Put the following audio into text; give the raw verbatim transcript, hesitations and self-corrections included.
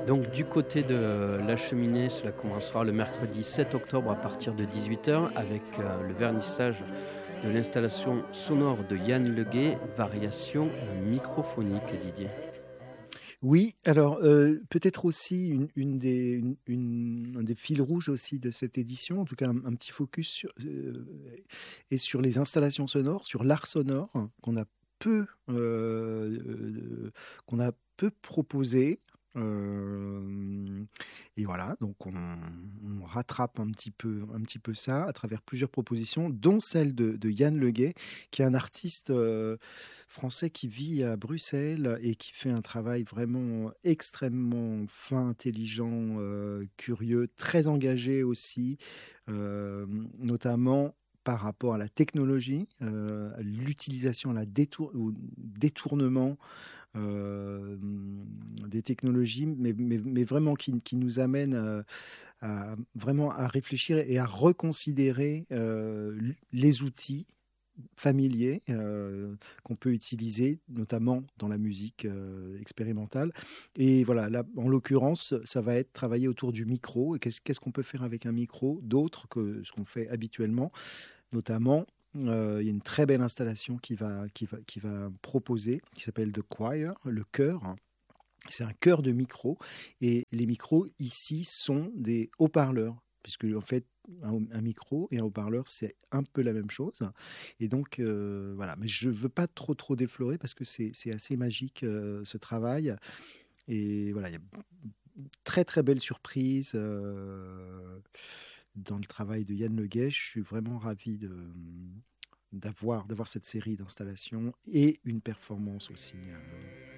Donc du côté de la cheminée, cela commencera le mercredi sept octobre à partir de dix-huit heures avec euh, le vernissage de l'installation sonore de Yann Leguet, Variation euh, microphonique, Didier. Oui, alors, heu, peut-être aussi une une des une une un des fils rouges aussi de cette édition, en tout cas un un petit focus sur, heu, est sur les installations sonores, sur l'art sonore hein, qu'on a peu, heu, heu, qu'on a peu proposé. Hem Et voilà, donc on on rattrape un petit peu un petit peu ça à travers plusieurs propositions, dont celle de de Yann Leguet, qui est un artiste, heu, français qui vit à Bruxelles et qui fait un travail vraiment extrêmement fin, intelligent, heu, curieux, très engagé aussi, hem, notamment par rapport à la technologie, heu, à l'utilisation, à la détour au détournement euh, des technologies, mais, mais, mais vraiment qui, qui nous amène à, à vraiment à réfléchir et à reconsidérer euh, les outils familiers euh, qu'on peut utiliser, notamment dans la musique euh, expérimentale. Et voilà, là, en l'occurrence, ça va être travailler autour du micro. Et qu'est-ce qu'est-ce qu'on peut faire avec un micro d'autre que ce qu'on fait habituellement, notamment. Euh, il y a une très belle installation qui va, qui va, qui va proposer, qui s'appelle The Choir, le chœur. C'est un chœur de micro. Et les micros, ici, sont des haut-parleurs. Puisque, en fait, un, un micro et un haut-parleur, c'est un peu la même chose. Et donc, euh, voilà. Mais je ne veux pas trop, trop déflorer parce que c'est c'est assez magique, euh, ce travail. Et voilà, il y a une très, très belle surprise. Euh, dans le travail de Yann Leguet. Je suis vraiment ravi de, d'avoir, d'avoir cette série d'installations et une performance aussi. euh,